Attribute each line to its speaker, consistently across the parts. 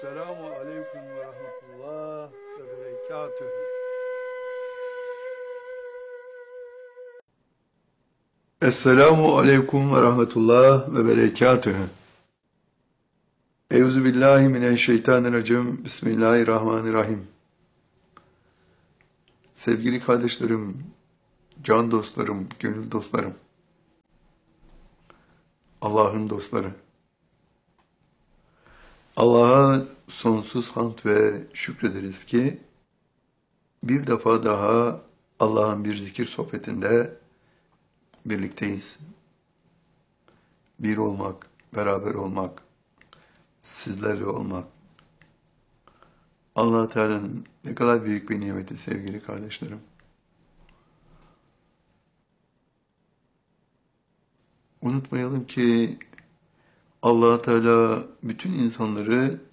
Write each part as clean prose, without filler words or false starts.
Speaker 1: Selamu aleyküm ve rahmetullah ve berekatühü. Esselamu aleyküm ve rahmetullah ve berekatühü. Euzubillahimineşşeytanirracim. Bismillahirrahmanirrahim. Sevgili kardeşlerim, can dostlarım, gönül dostlarım, Allah'ın dostları. Allah'a sonsuz hamd ve şükrederiz ki bir defa daha Allah'ın bir zikir sohbetinde birlikteyiz. Bir olmak, beraber olmak, sizlerle olmak. Allah Teala'nın ne kadar büyük bir nimeti sevgili kardeşlerim. Unutmayalım ki Allah Teala bütün insanları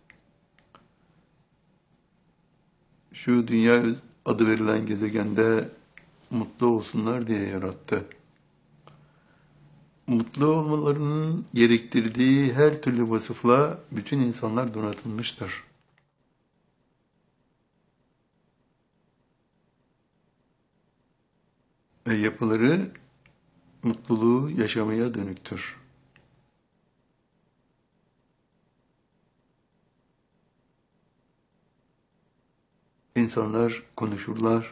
Speaker 1: şu dünya adı verilen gezegende mutlu olsunlar diye yarattı. Mutlu olmalarının gerektirdiği her türlü vasıfla bütün insanlar donatılmıştır. Ve yapıları mutluluğu yaşamaya dönüktür. İnsanlar konuşurlar,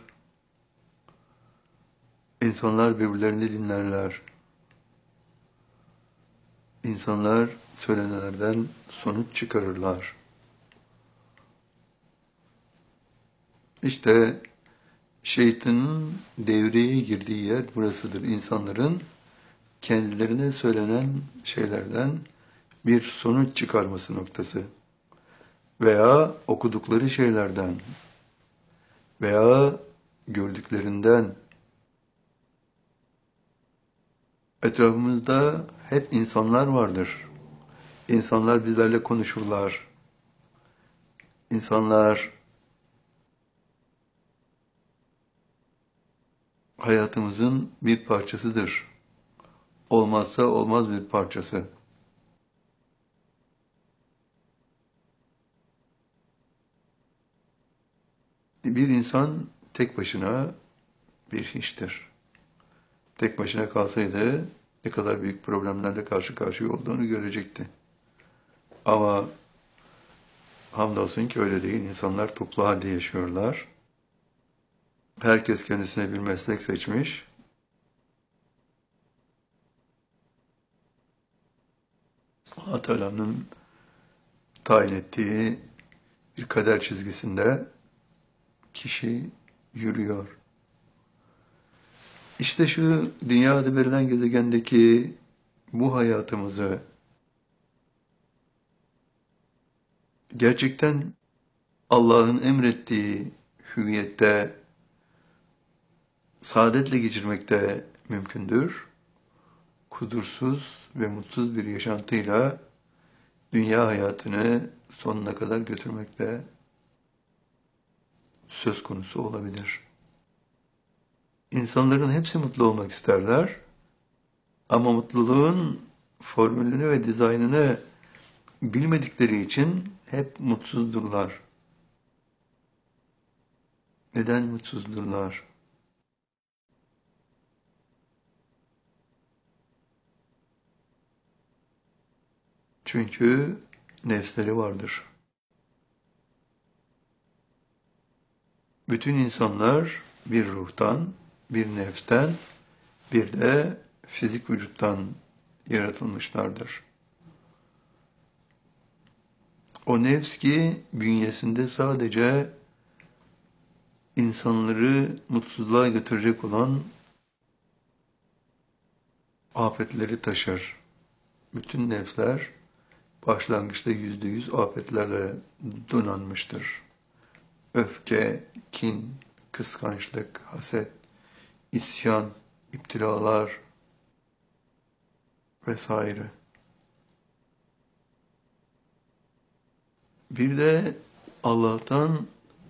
Speaker 1: insanlar birbirlerini dinlerler. İnsanlar söylenenlerden sonuç çıkarırlar. İşte şeytanın devreye girdiği yer burasıdır. İnsanların kendilerine söylenen şeylerden bir sonuç çıkarması noktası veya okudukları şeylerden veya gördüklerinden. Etrafımızda hep insanlar vardır. İnsanlar bizlerle konuşurlar. İnsanlar hayatımızın bir parçasıdır. Olmazsa olmaz bir parçası. Bir insan tek başına bir hiçtir. Tek başına kalsaydı ne kadar büyük problemlerle karşı karşıya olduğunu görecekti. Ama hamdolsun ki öyle değil. İnsanlar toplu halde yaşıyorlar. Herkes kendisine bir meslek seçmiş. Allah Teala'nın tayin ettiği bir kader çizgisinde kişi yürüyor. İşte şu dünyada verilen gezegendeki bu hayatımızı gerçekten Allah'ın emrettiği hüviyette saadetle geçirmekte mümkündür. Kudursuz ve mutsuz bir yaşantıyla dünya hayatını sonuna kadar götürmekte söz konusu olabilir. İnsanların hepsi mutlu olmak isterler ama mutluluğun formülünü ve dizaynını bilmedikleri için hep mutsuzdurlar. Neden mutsuzdurlar? Çünkü nefsleri vardır. Bütün insanlar bir ruhtan, bir nefsten, bir de fizik vücuttan yaratılmışlardır. O nefs ki bünyesinde sadece insanları mutsuzluğa götürecek olan afetleri taşır. Bütün nefsler başlangıçta %100 afetlerle donanmıştır. Öfke, kin, kıskançlık, haset, isyan, iptilalar vesaire. Bir de Allah'tan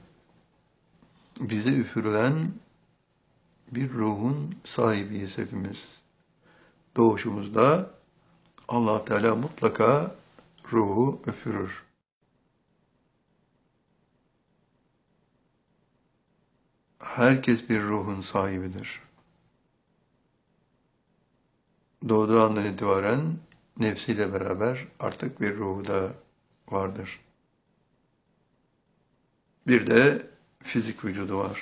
Speaker 1: bize üfürülen bir ruhun sahibiyiz hepimiz. Doğuşumuzda Allah Teala mutlaka ruhu üfürür. Herkes bir ruhun sahibidir. Doğduğu andan itibaren nefsiyle beraber artık bir ruhu da vardır. Bir de fizik vücudu var.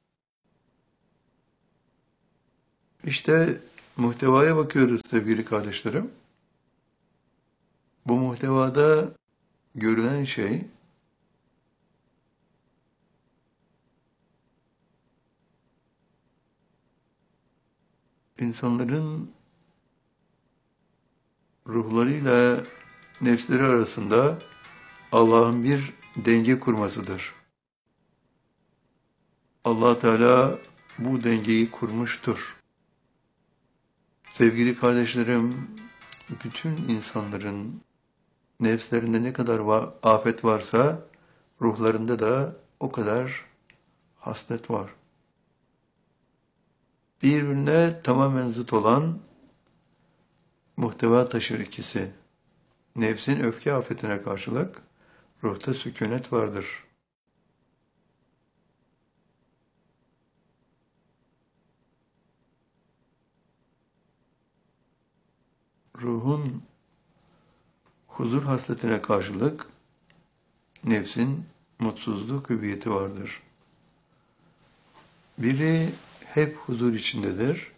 Speaker 1: İşte muhtevaya bakıyoruz sevgili kardeşlerim. Bu muhtevada görülen şey insanların ruhlarıyla nefsleri arasında Allah'ın bir denge kurmasıdır. Allah Teala bu dengeyi kurmuştur. Sevgili kardeşlerim, bütün insanların nefslerinde ne kadar afet varsa ruhlarında da o kadar haslet var. Birbirine tamamen zıt olan muhteva taşır ikisi. Nefsin öfke afetine karşılık ruhta sükunet vardır. Ruhun huzur hasletine karşılık nefsin mutsuzluk hüviyeti vardır. Biri hep huzur içindedir.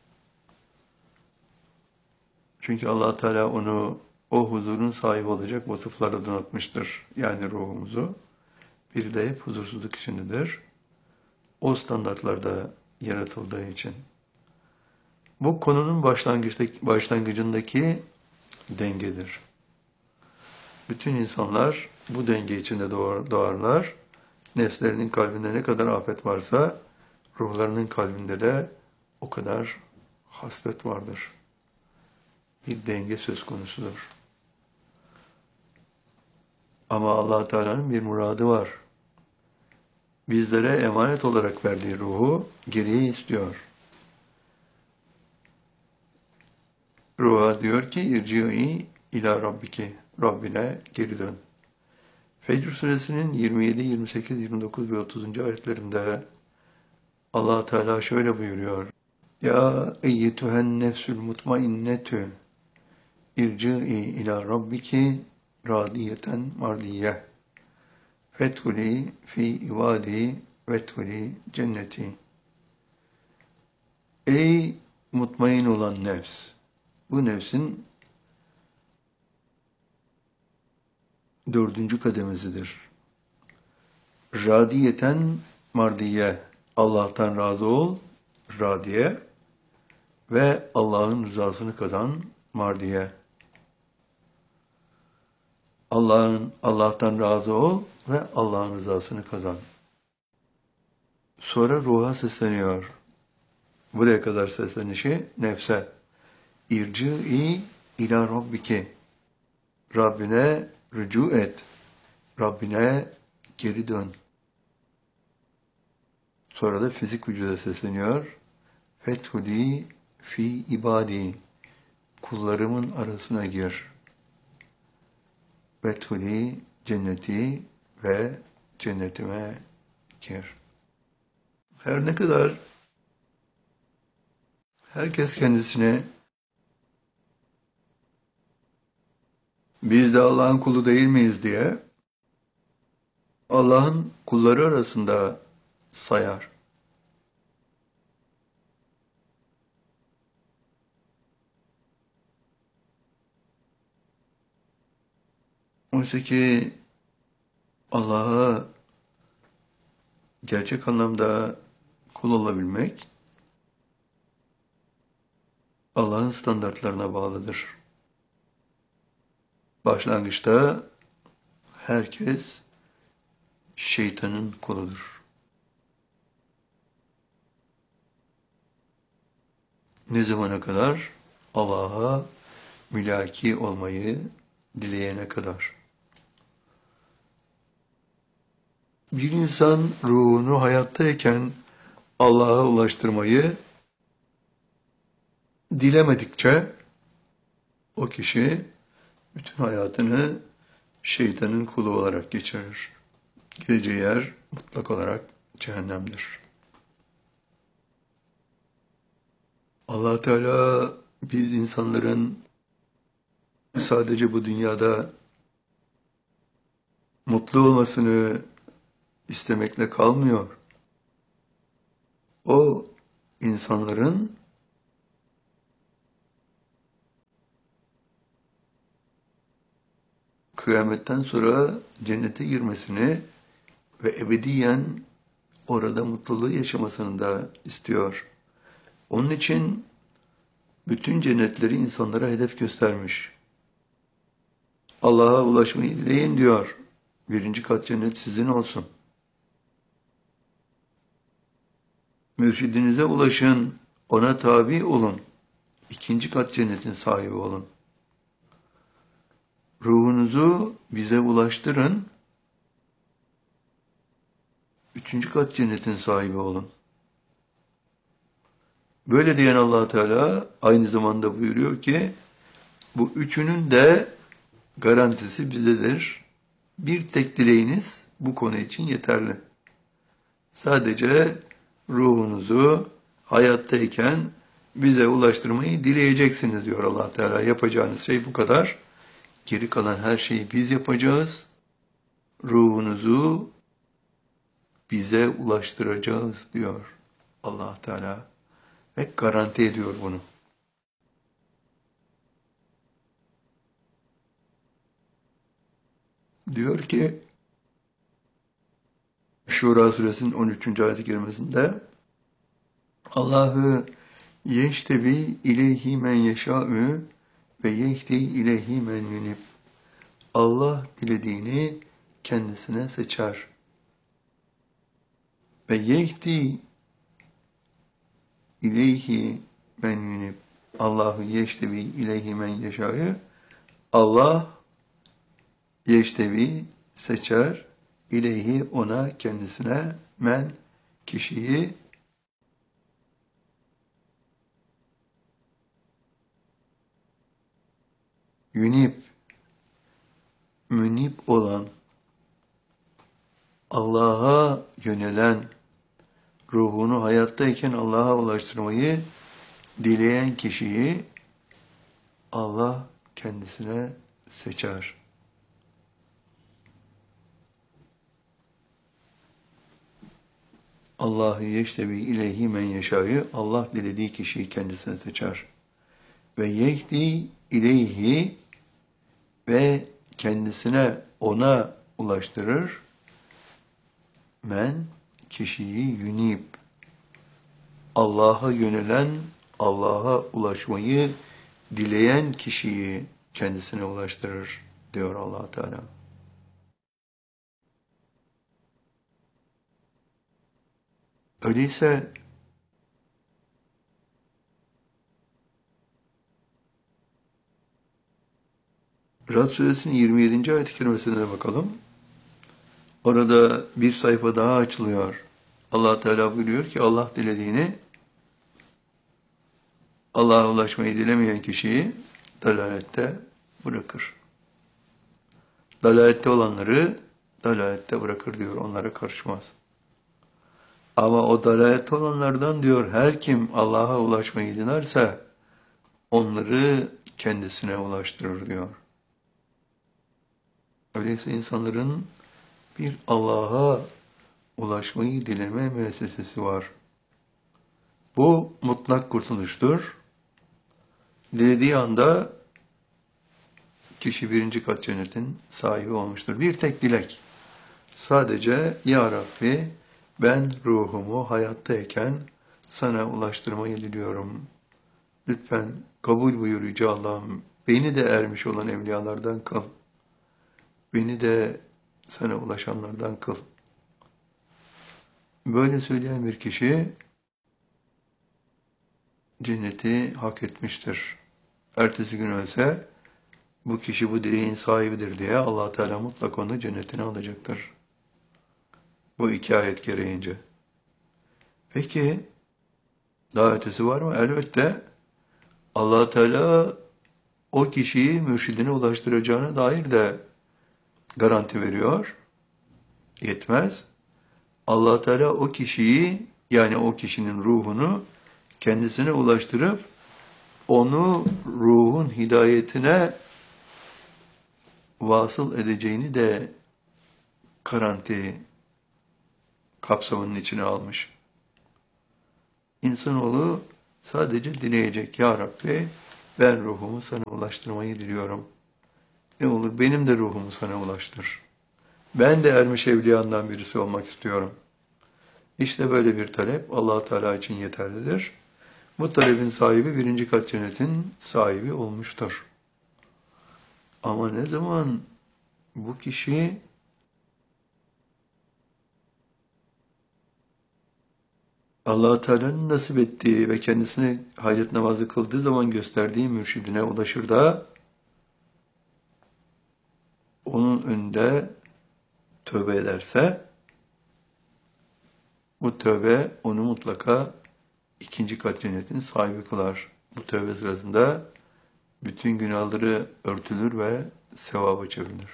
Speaker 1: Çünkü Allah Teala onu o huzurun sahibi olacak vasıflarla donatmıştır. Yani ruhumuzu. Biri de hep huzursuzluk içindedir. O standartlarda yaratıldığı için. Bu konunun başlangıcındaki dengedir. Bütün insanlar bu denge içinde doğarlar. Nefslerinin kalbinde ne kadar afet varsa ruhlarının kalbinde de o kadar hasret vardır. Bir denge söz konusudur. Ama Allah Teala'nın bir muradı var. Bizlere emanet olarak verdiği ruhu geriye istiyor. Ruha diyor ki irci'i ila rabbiki. Rabbine geri dön. Fecr suresinin 27, 28, 29 ve 30. ayetlerinde Allah Teala şöyle buyuruyor. Ya eyyetühen nefsül mutmainnetü irci'i ila rabbiki radiyeten mardiyye fethuli fi ibadi vethuli cenneti. Ey mutmain olan nefs! Bu nefsin 4. kademesidir. Radiyeten mardiye, Allah'tan razı ol, radiye ve Allah'ın rızasını kazan, mardiye. Allah'tan razı ol ve Allah'ın rızasını kazan. Sonra ruha sesleniyor. Buraya kadar seslenişi nefse. İrci'i ila rabbiki. Rabbine rücu et. Rabbine geri dön. Sonra da fizik vücuda sesleniyor. Fethuli fi ibadi. Kullarımın arasına gir. Vethuli cenneti ve cennetime gir. Her ne kadar herkes kendisine biz de Allah'ın kulu değil miyiz diye Allah'ın kulları arasında sayar. Oysa ki Allah'a gerçek anlamda kul olabilmek Allah'ın standartlarına bağlıdır. Başlangıçta herkes şeytanın kuludur. Ne zamana kadar? Allah'a mülaki olmayı dileyene kadar. Bir insan ruhunu hayattayken Allah'a ulaştırmayı dilemedikçe o kişi bütün hayatını şeytanın kulu olarak geçirir. Gideceği yer mutlak olarak cehennemdir. Allah Teala biz insanların sadece bu dünyada mutlu olmasını istemekle kalmıyor. O insanların kıyametten sonra cennete girmesini ve ebediyen orada mutluluğu yaşamasını da istiyor. Onun için bütün cennetleri insanlara hedef göstermiş. Allah'a ulaşmayı dileyin diyor. 1. kat cennet sizin olsun. Mürşidinize ulaşın, ona tabi olun. 2. kat cennetin sahibi olun. Ruhunuzu bize ulaştırın. 3. kat cennetin sahibi olun. Böyle diyen Allah Teala aynı zamanda buyuruyor ki bu üçünün de garantisi bizdedir. Bir tek dileğiniz bu konu için yeterli. Sadece ruhunuzu hayattayken bize ulaştırmayı dileyeceksiniz diyor Allah Teala. Yapacağınız şey bu kadar. Geri kalan her şeyi biz yapacağız. Ruhunuzu bize ulaştıracağız diyor Allah Teala. Ve garanti ediyor bunu. Diyor ki Şura suresinin 13. ayet-i kerimesinde Allahu yeştebi ileyhi men yeşâ'ü ve yehdi ileyhi men yunib. Allah dilediğini kendisine seçer. Ve yehdi ileyhi men yunib. Allahu yeştebi ileyhi men yeşâ'ü. Allah yeştebi seçer. İleyhi ona kendisine men kişiyi yunib münib olan Allah'a yönelen ruhunu hayattayken Allah'a ulaştırmayı dileyen kişiyi Allah kendisine seçer. Allahu yeştebi ileyhi men yeşâ'yı Allah dilediği kişiyi kendisine seçer. Ve yehdi ileyhi ve kendisine ona ulaştırır. Men kişiyi yunib. Allah'a yönelen, Allah'a ulaşmayı dileyen kişiyi kendisine ulaştırır diyor Allah Teala. Öyleyse Rad suresinin 27. ayet-i kerimesine bakalım. Orada bir sayfa daha açılıyor. Allah Teala buyuruyor ki Allah dilediğini Allah'a ulaşmayı dilemeyen kişiyi dalalette bırakır. Dalalette olanları dalalette bırakır diyor. Onlara karışmaz. Ama o dalalette olanlardan diyor her kim Allah'a ulaşmayı dilerse onları kendisine ulaştırır diyor. Öyleyse insanların bir Allah'a ulaşmayı dileme müessesesi var. Bu mutlak kurtuluştur. Dilediği anda kişi 1. kat cennetin sahibi olmuştur. Bir tek dilek. Sadece Ya Rabbi ben ruhumu hayattayken sana ulaştırmayı diliyorum. Lütfen kabul buyur Yüce Allah'ım. Beni de ermiş olan evliyalardan kıl. Beni de sana ulaşanlardan kıl. Böyle söyleyen bir kişi cenneti hak etmiştir. Ertesi gün ölse bu kişi bu dileğin sahibidir diye Allah Teala mutlak onu cennetine alacaktır. Bu 2 ayet gereğince. Peki daha ötesi var mı? Elbette Allah Teala o kişiyi mürşidine ulaştıracağına dair de garanti veriyor. Yetmez. Allah Teala o kişiyi yani o kişinin ruhunu kendisine ulaştırıp onu ruhun hidayetine vasıl edeceğini de garanti kapsamının içine almış. İnsanoğlu sadece dileyecek. Ya Rabbi, ben ruhumu sana ulaştırmayı diliyorum. Ne olur benim de ruhumu sana ulaştır. Ben de ermiş evliyandan birisi olmak istiyorum. İşte böyle bir talep Allah Teala için yeterlidir. Bu talebin sahibi birinci kat cennetin sahibi olmuştur. Ama ne zaman bu kişi Allah Teala'nın nasip ettiği ve kendisine hayret namazı kıldığı zaman gösterdiği mürşidine ulaşır da onun önünde tövbe ederse, bu tövbe onu mutlaka ikinci kat cennetin sahibi kılar. Bu tövbe sırasında bütün günahları örtülür ve sevaba çevrilir.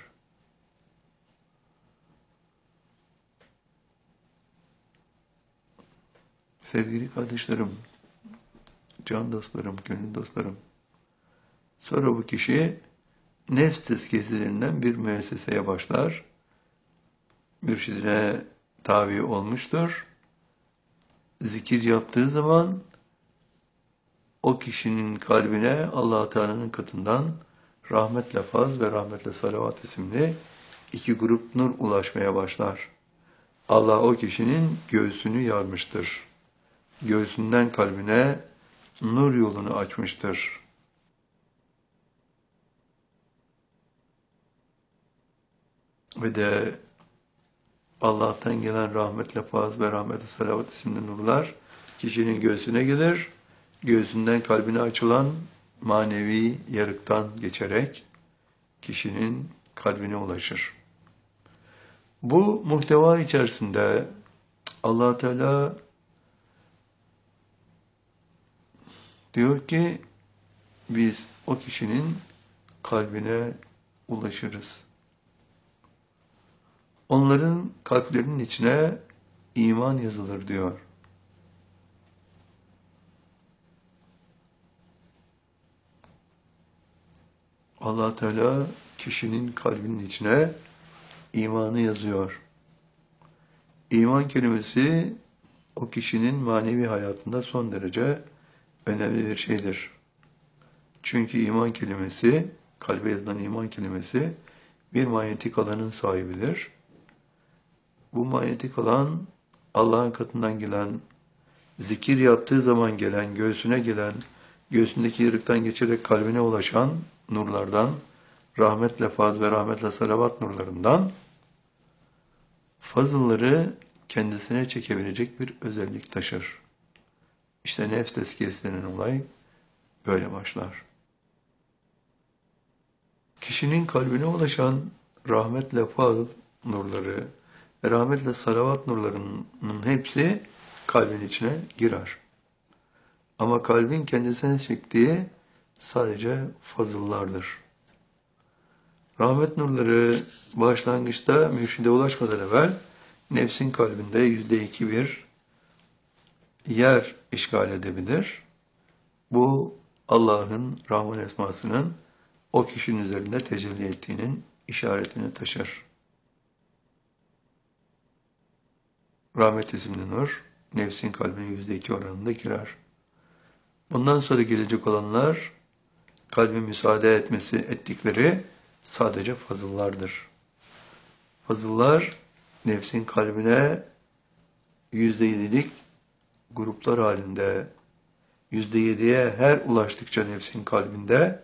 Speaker 1: Sevgili kardeşlerim, can dostlarım, gönül dostlarım, sonra bu kişi nefs tezkiyesi denilen bir müesseseye başlar. Mürşidine tabi olmuştur. Zikir yaptığı zaman o kişinin kalbine Allah Teala'nın katından rahmetle faz ve rahmetle salavat isimli iki grup nur ulaşmaya başlar. Allah o kişinin göğsünü yarmıştır. Göğsünden kalbine nur yolunu açmıştır. Ve de Allah'tan gelen rahmetle faz ve rahmetle salavat isimli nurlar kişinin göğsüne gelir. Göğsünden kalbine açılan manevi yarıktan geçerek kişinin kalbine ulaşır. Bu muhteva içerisinde Allah Teala diyor ki biz o kişinin kalbine ulaşırız. Onların kalplerinin içine iman yazılır diyor. Allah Teala kişinin kalbinin içine imanı yazıyor. İman kelimesi o kişinin manevi hayatında son derece önemli bir şeydir. Çünkü iman kelimesi, kalbe yazılan iman kelimesi bir manyetik alanın sahibidir. Bu manyetik alan Allah'ın katından gelen, zikir yaptığı zaman gelen, göğsüne gelen, göğsündeki yarıktan geçerek kalbine ulaşan nurlardan, rahmetle faz ve rahmetle salavat nurlarından fazılları kendisine çekebilecek bir özellik taşır. İşte nefs tezkiyesi denen olay böyle başlar. Kişinin kalbine ulaşan rahmetle faz nurları ve rahmetle salavat nurlarının hepsi kalbin içine girer. Ama kalbin kendisine çektiği sadece fazıllardır. Rahmet nurları başlangıçta mürşide ulaşmadan evvel nefsin kalbinde %2 bir yer işgal edebilir. Bu Allah'ın Rahman esmasının o kişinin üzerinde tecelli ettiğinin işaretini taşır. Rahmet isimli nur nefsin kalbine %2 oranında girer. Bundan sonra gelecek olanlar kalbin müsaade ettikleri sadece fazıllardır. Fazıllar nefsin kalbine %7'lik gruplar halinde %7'ye her ulaştıkça nefsin kalbinde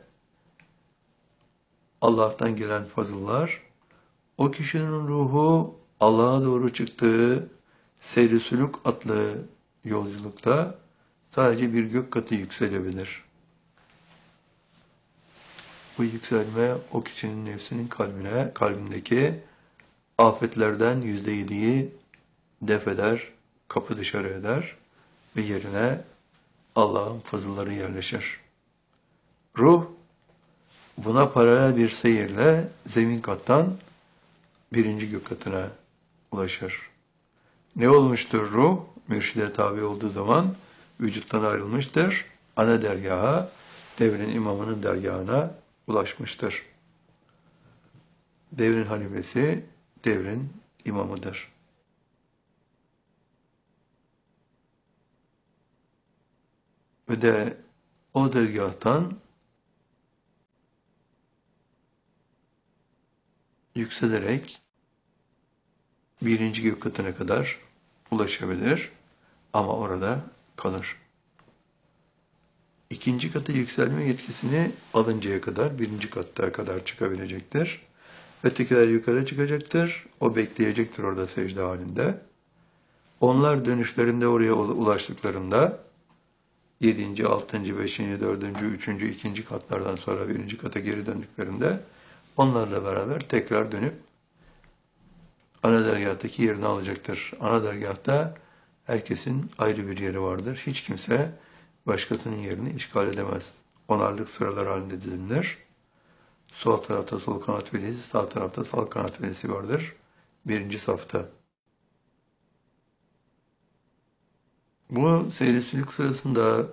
Speaker 1: Allah'tan gelen fazıllar o kişinin ruhu Allah'a doğru çıktığı Seyr-i Sülûk adlı yolculukta sadece bir gök katı yükselebilir. Bu yükselme o kişinin nefsinin kalbindeki afetlerden %7'yi def eder, kapı dışarı eder ve yerine Allah'ın fazılları yerleşir. Ruh buna paralel bir seyirle zemin kattan birinci gök katına ulaşır. Ne olmuştur ruh? Mürşide tabi olduğu zaman vücuttan ayrılmıştır. Ana dergaha, devrin imamının dergahına ulaşmıştır. Devrin halifesi, devrin imamıdır. Ve de o dergahtan yükselerek birinci gök katına kadar ulaşabilir ama orada kalır. İkinci kata yükselme yetkisini alıncaya kadar birinci katta kadar çıkabilecektir. Ötekiler yukarı çıkacaktır. O bekleyecektir orada secde halinde. Onlar dönüşlerinde oraya ulaştıklarında 7. 6. 5. 4. 3. 2. katlardan sonra birinci kata geri döndüklerinde onlarla beraber tekrar dönüp ana dergahtaki yerini alacaktır. Ana dergahta herkesin ayrı bir yeri vardır. Hiç kimse başkasının yerini işgal edemez. Onarlık sıralar halinde dizilir. Sol tarafta sol kanat velisi, sağ tarafta sağ kanat velisi vardır. Birinci safta. Bu seyri sülük sırasında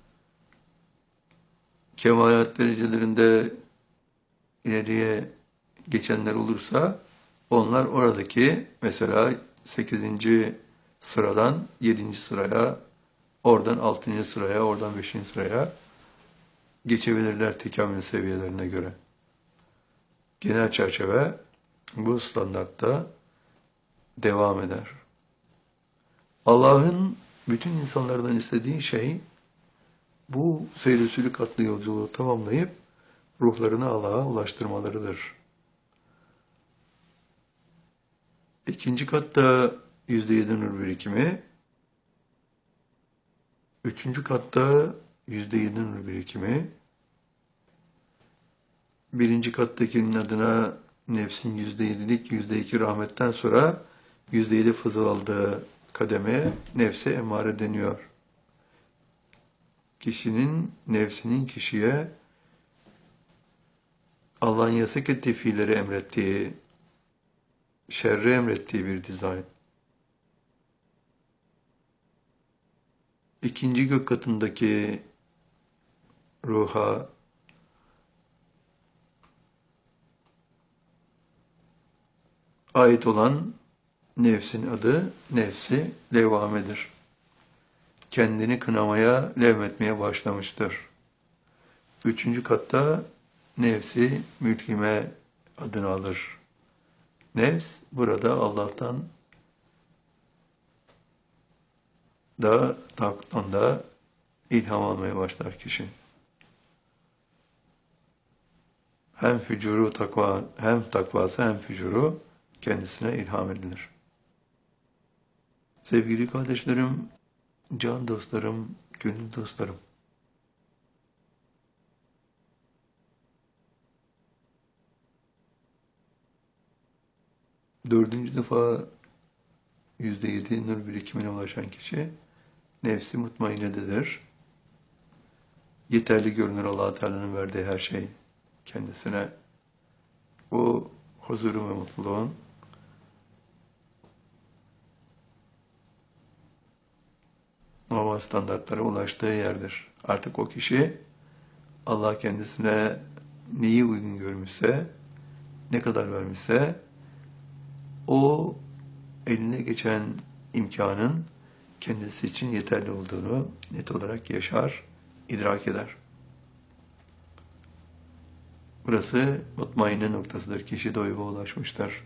Speaker 1: kemalat derecelerinde ileriye geçenler olursa onlar oradaki mesela 8. sıradan 7. sıraya, oradan 6. sıraya, oradan 5. sıraya geçebilirler tekamül seviyelerine göre. Genel çerçeve bu standartta devam eder. Allah'ın bütün insanlardan istediği şey bu seyr-i sülük adlı yolculuğu tamamlayıp ruhlarını Allah'a ulaştırmalarıdır. İkinci katta %7 nur birikimi, üçüncü katta %7 nur birikimi, birinci kattakinin adına nefsin %7'lik %2 rahmetten sonra %7 fızıl aldığı kademeye nefse emare deniyor. Kişinin, nefsinin kişiye Allah'ın yasak ettiği fiilleri emrettiği, şerri emrettiği bir dizayn. İkinci gök katındaki ruha ait olan nefsin adı nefsi levvamedir. Kendini kınamaya, levmetmeye başlamıştır. Üçüncü katta nefsi mülkime adını alır. Nefs burada Allah'tan da taktan da ilham almaya başlar kişi. Hem fücuru takva, hem takvası hem fücuru kendisine ilham edilir. Sevgili kardeşlerim, can dostlarım, gönül dostlarım. Dördüncü defa %7 nur birikimine ulaşan kişi nefsi mutmainededir. Yeterli görünür Allah-u Teala'nın verdiği her şey kendisine. Bu huzurun ve mutluluğun normal standartlara ulaştığı yerdir. Artık o kişi Allah kendisine neyi uygun görmüşse, ne kadar vermişse o eline geçen imkanın kendisi için yeterli olduğunu net olarak yaşar, idrak eder. Burası mutmainne noktasıdır. Kişi doyuma ulaşmıştır.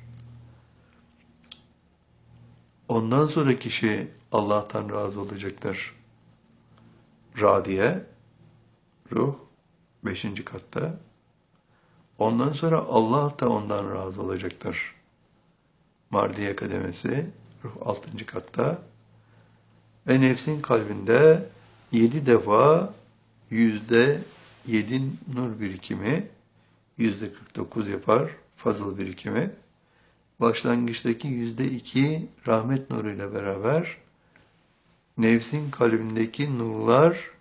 Speaker 1: Ondan sonra kişi Allah'tan razı olacaktır. Radiye, ruh, 5. katta. Ondan sonra Allah da ondan razı olacaktır. Mardiye kademesi, ruh 6. katta. Ve nefsin kalbinde 7 defa %7 nur birikimi, %49 yapar fazıl birikimi. Başlangıçtaki %2 rahmet nuruyla beraber nefsin kalbindeki nurlar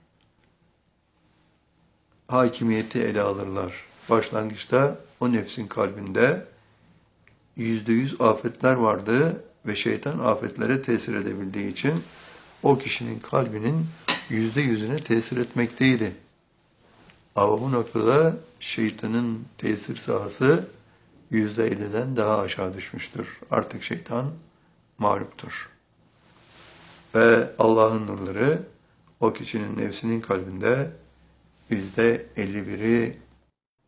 Speaker 1: hakimiyeti ele alırlar. Başlangıçta o nefsin kalbinde %100 afetler vardı ve şeytan afetlere tesir edebildiği için o kişinin kalbinin %100'üne tesir etmekteydi. Ama bu noktada şeytanın tesir sahası %50'den daha aşağı düşmüştür. Artık şeytan mağluptur. Ve Allah'ın nurları o kişinin nefsinin kalbinde %51'i